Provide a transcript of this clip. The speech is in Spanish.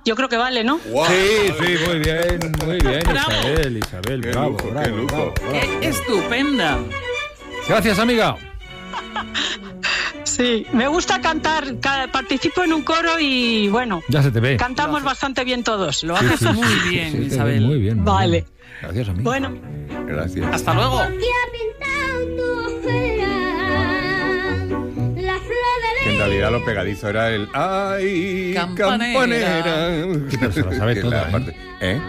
Yo creo que vale, ¿no? Wow. Sí, muy bien, Bravo. Isabel, Qué bravo, lujo, bravo, qué lujo. bravo, bravo. ¡Qué estupenda! Gracias, amiga. Sí, me gusta cantar, participo en un coro y bueno, Ya se te ve. cantamos bastante bien todos. Lo haces muy bien, Sí, te ve Isabel. muy bien. muy Vale. bien. Gracias, amiga. Bueno, Gracias. Hasta luego. Que en realidad lo pegadizo era el ¡ay, Campanera! campanera! Sí, pero se lo sabe Que toda, la ¿eh? parte- ¿Eh?